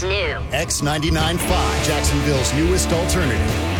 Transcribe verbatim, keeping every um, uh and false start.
new. X ninety-nine point five, Jacksonville's newest alternative.